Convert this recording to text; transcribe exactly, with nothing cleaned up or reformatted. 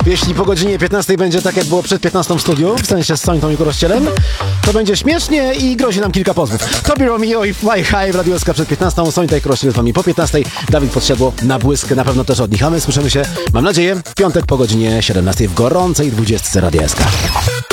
Jeśli po godzinie piętnastej będzie tak, jak było przed piętnastą w studiu, w sensie z Sońtą i Korościelem, to będzie śmiesznie i grozi nam kilka pozwów. Tobi Romeo i Fly High w Radio S K przed piętnastą, Sońta i Korościel z wami po piętnastej, Dawid Podsiadło na błysk, na pewno też od nich, a my słyszymy się, mam nadzieję, w piątek po godzinie siedemnastej w gorącej dwudziestce Radia S K.